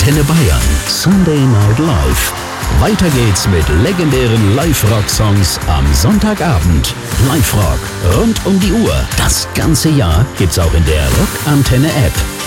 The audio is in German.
Antenne Bayern. Sunday Night Live. Weiter geht's mit legendären Live-Rock-Songs am Sonntagabend. Live-Rock rund um die Uhr. Das ganze Jahr gibt's auch in der Rock-Antenne-App.